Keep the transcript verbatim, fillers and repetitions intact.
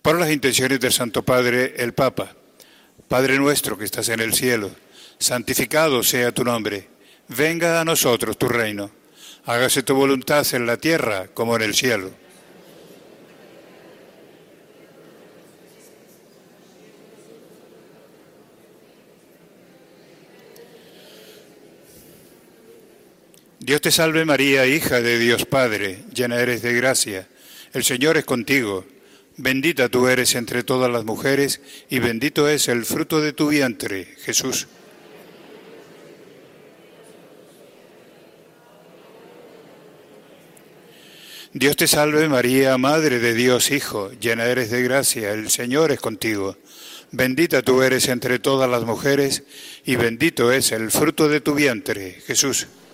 Por las intenciones del Santo Padre, el Papa. Padre nuestro que estás en el cielo, santificado sea tu nombre. Venga a nosotros tu reino. Hágase tu voluntad en la tierra como en el cielo. Dios te salve María, hija de Dios Padre, llena eres de gracia. El Señor es contigo. Bendita tú eres entre todas las mujeres y bendito es el fruto de tu vientre, Jesús. Dios te salve María, Madre de Dios Hijo, llena eres de gracia, el Señor es contigo. Bendita tú eres entre todas las mujeres y bendito es el fruto de tu vientre, Jesús.